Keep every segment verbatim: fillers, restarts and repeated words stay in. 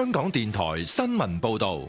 香港電台新聞報道。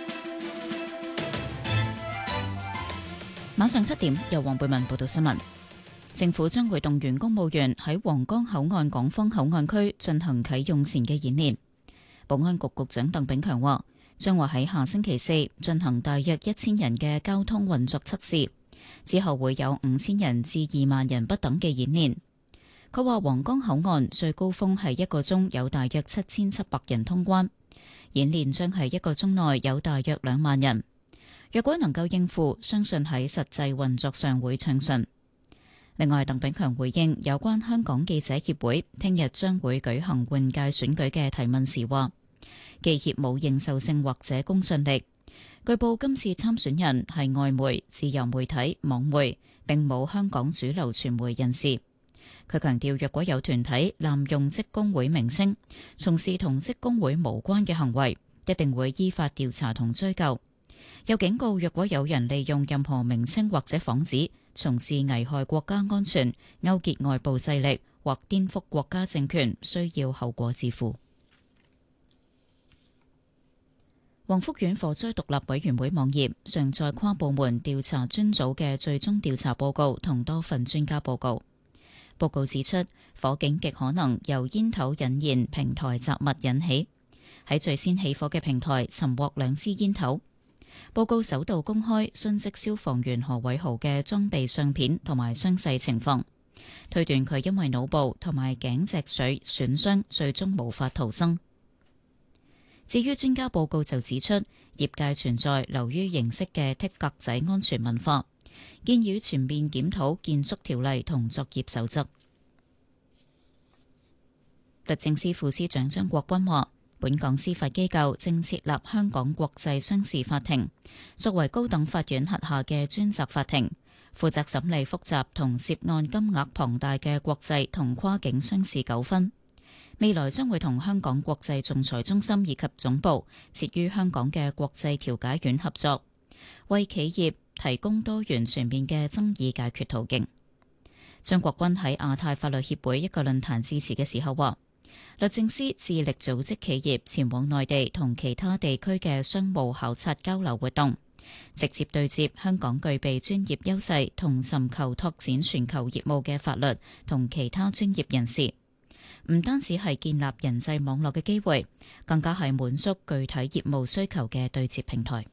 晚上七點，由黃貝文報道新聞。政府將會動員公務員喺皇崗口岸港方口岸區進行啟用前嘅演練。保安局局長鄧炳強話，將會喺下星期四進行大約一千人嘅交通運作測試，之後會有五千人至二萬人不等嘅演練。佢話皇崗口岸最高峰係一個鐘有大約七千七百人通關，演練將係一個鐘內有大約兩萬人。若果能夠應付，相信喺實際運作上會暢順。另外，鄧炳強回應有關香港記者協會聽日將會舉行換屆選舉嘅提問時話，記協冇認受性或者公信力。據報今次參選人係外媒、自由媒體、網媒，並冇香港主流傳媒人士。佢強調，若果有團體濫用職工會名稱，從事同職工會無關嘅行為，一定會依法調查同追究。又警告，若果有人利用任何名稱或者幌子，從事危害國家安全、勾結外部勢力或顛覆國家政權，需要後果自負。黃福苑火災獨立委員會網頁上載跨部門調查專組嘅最終調查報告同多份專家報告。報告指出，火警極可能由煙頭引燃平台雜物引起。喺最先起火嘅平台尋獲兩支煙頭。報告首度公開殉職消防員何偉豪嘅裝備相片同埋傷勢情況，推斷佢因為腦部同埋頸脊髓損傷，最終無法逃生。至於專家報告就指出，業界存在流於形式嘅剔格仔安全文化。建議全面檢討建築條例同作業守則。律政司副司長張國鈞話，本港司法機構正設立香港國際商事法庭，作為高等法院轄下嘅專責法庭，負責審理複雜同涉案金額龐大嘅國際同跨境商事糾紛。未來將會同香港國際仲裁中心以及總部設於香港嘅國際調解院合作，為企業提供多元全面嘅爭議解決途徑。張國鈞喺亞太法律協會一個論壇致辭嘅時候話，律政司致力組織企業前往內地同其他地區嘅商務考察交流活動，直接對接香港具備專業優勢同尋求拓展全球業務嘅法律同其他專業人士，唔單止係建立人際網絡嘅機會，更加係滿足具體業務需求嘅對接平台。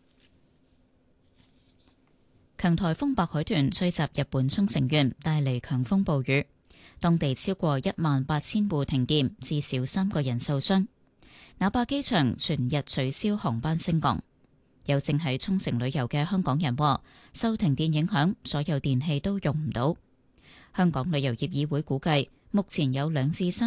強颱風白海豚吹襲日本沖繩縣，帶嚟強風暴雨，當地超過一萬八千戶停電，至少三個人受傷。那霸機場全日取消航班升降。有正喺沖繩旅遊嘅香港人話，受停電影響，所有電器都用唔到。香港旅遊業議會估計，目前有兩至三